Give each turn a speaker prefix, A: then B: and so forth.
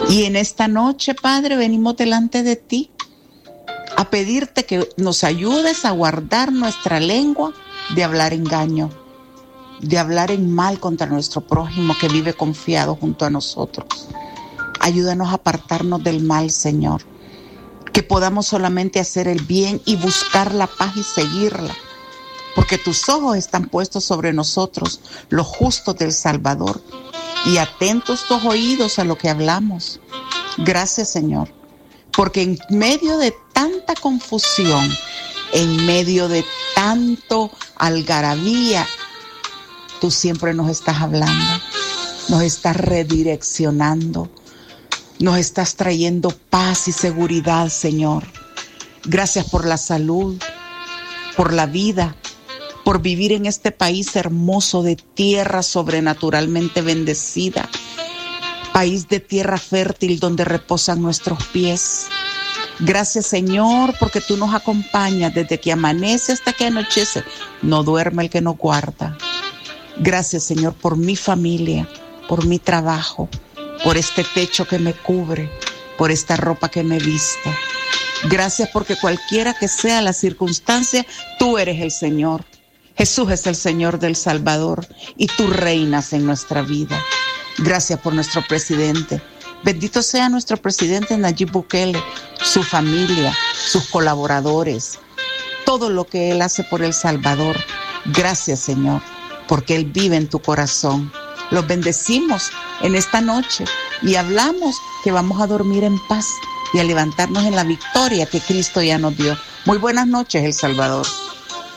A: Y en esta noche, Padre, venimos delante de ti a pedirte que nos ayudes a guardar nuestra lengua de hablar engaño, de hablar en mal contra nuestro prójimo que vive confiado junto a nosotros. Ayúdanos a apartarnos del mal, Señor, que podamos solamente hacer el bien y buscar la paz y seguirla, porque tus ojos están puestos sobre nosotros, los justos del Salvador, y atentos tus oídos a lo que hablamos. Gracias, Señor, porque en medio de tanta confusión, en medio de tanto algarabía, tú siempre nos estás hablando, nos estás redireccionando, nos estás trayendo paz y seguridad, Señor. Gracias por la salud, por la vida, por vivir en este país hermoso de tierra sobrenaturalmente bendecida, país de tierra fértil donde reposan nuestros pies. Gracias, Señor, porque tú nos acompañas desde que amanece hasta que anochece. No duerme el que nos guarda. Gracias, Señor, por mi familia, por mi trabajo, por este techo que me cubre, por esta ropa que me viste. Gracias porque cualquiera que sea la circunstancia, tú eres el Señor. Jesús es el Señor del Salvador y tú reinas en nuestra vida. Gracias por nuestro presidente. Bendito sea nuestro presidente Nayib Bukele, su familia, sus colaboradores, todo lo que él hace por El Salvador. Gracias, Señor, porque él vive en tu corazón. Los bendecimos en esta noche y hablamos que vamos a dormir en paz y a levantarnos en la victoria que Cristo ya nos dio. Muy buenas noches, El Salvador.